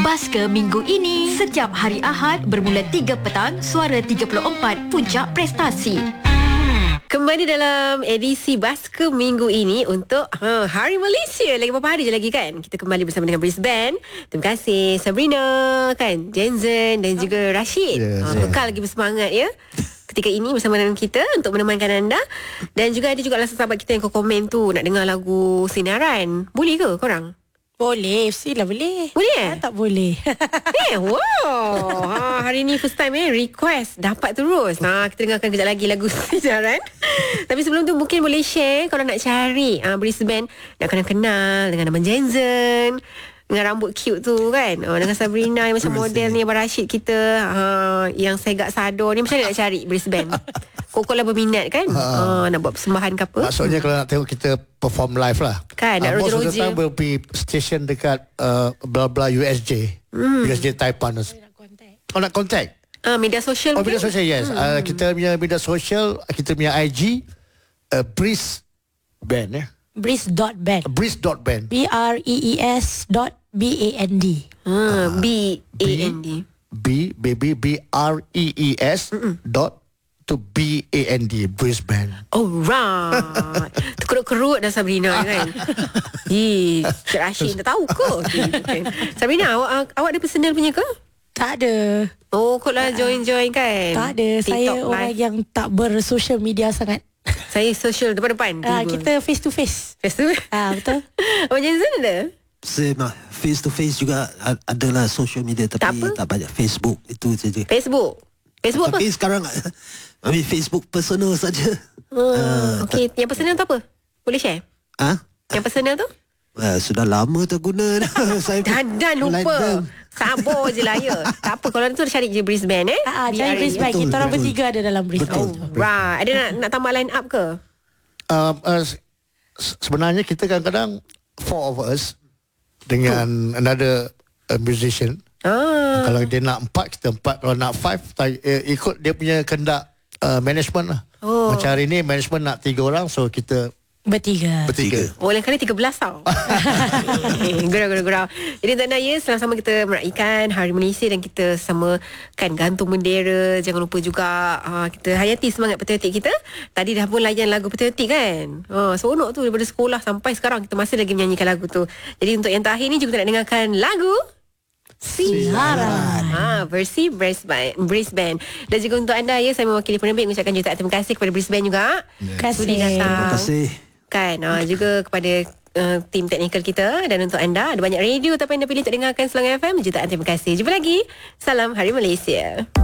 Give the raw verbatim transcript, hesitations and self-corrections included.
Basker minggu ini, setiap hari Ahad bermula tiga petang, Suara tiga puluh empat, Puncak Prestasi. Kembali dalam edisi Basker minggu ini untuk ha, Hari Malaysia. Lagi beberapa hari je lagi kan. Kita kembali bersama dengan Brisbane. Terima kasih Sabrina kan, Jensen dan juga Rashid. Yes, ha, yes. Kekal lagi bersemangat ya ketika ini bersama dengan kita untuk menemankan anda. Dan juga ada juga sahabat kita yang komen tu nak dengar lagu Sinaran. Boleh ke korang? Boleh, mestilah boleh. Boleh eh? Ah, tak boleh. Eh, wow. Ha, hari ni first time eh request dapat terus. Ha, kita dengarkan kejap lagi lagu Sinaran. Tapi sebelum tu mungkin boleh share kalau nak cari uh, Brisbane, nak kenal-kenal dengan Abang Jensen, dengan rambut cute tu kan, uh, dengan Sabrina yang macam model ni, Abang Rashid kita uh, yang segak sado ni. Macam mana nak cari Brisbane? Kok lah berminat kan, uh, nak buat persembahan ke apa. Maksudnya kalau nak tengok kita perform live lah Kan, nak uh, most of the roja-roja. time will be station dekat uh, blah blah U S J, Hmm. U S J Taipan. Oh, nak contact. uh, Media sosial Oh, mungkin? media sosial, yes. Hmm. Uh, kita punya media sosial, kita punya I G, uh, Breeze Band, eh? Breeze dot band. Breeze dot band. B R E E S dot B A N D. uh, B A N D. B, baby, B R E E S dot to B A N D, Brisbane. Alright. Terkerut-kerut dah Sabrina kan. Ih, Cik Rashid tak tahu ke? Okay. Sabrina, awak, awak ada personal punya ke? Tak ada. Oh, kau lah join-join kan? Tak ada. Saya TikTok orang live. yang tak bersosial media sangat. Saya social depan-depan. Ah, tiba. kita face to face. Face to Ah, betul. Abang Jensen ada? Same lah. Face to face juga a- adalah social media, tapi Tak apa. tak banyak. Facebook itu saja. Facebook? Facebook apa? Tapi sekarang I mean Facebook personal saja. Hmm, okay, yang personal tu apa? Boleh share? Ah, Yang personal tu? uh, sudah lama tak guna dah. Saya Dan, dan like lupa. them. Sabar je lah ya. Tak apa, kalau tu cari je Brisbane eh. Ah, ah, B R cari E. Brisbane. Betul, Kita orang betul. bertiga ada dalam Brisbane. Betul. Right. Ada nak, nak tambah line up ke? Um, uh, se- sebenarnya kita kadang-kadang four of us dengan another uh, musician. Ah. Kalau dia nak empat, kita empat. Kalau nak five, ta- uh, ikut dia punya kendak uh, management lah. Oh. Macam hari ni management nak tiga orang, so kita Bertiga. bertiga. Oh, lain kali tiga belas tau. Gurau-gurau-gurau. Jadi untuk anda ya, sama-sama kita meraihkan Hari Malaysia dan kita sama kan gantung bendera. Jangan lupa juga uh, kita hayati semangat patriotik kita. Tadi dah pun layan lagu patriotik kan. Uh, seronok tu daripada sekolah sampai sekarang kita masih lagi menyanyikan lagu tu. Jadi untuk yang terakhir ni juga nak dengarkan lagu Sinaran. Ha, versi Brisbane, Brisbane. Dan juga untuk anda ya, saya mewakili penerbit mengucapkan jutaan terima kasih kepada Brisbane juga. Terima kasih. Sudi datang. Terima kasih. Kan uh, juga kepada uh, tim teknikal kita. Dan untuk anda, ada banyak radio tapi anda pilih untuk dengarkan Selangor F M. Jutaan terima kasih. Jumpa lagi. Salam Hari Malaysia.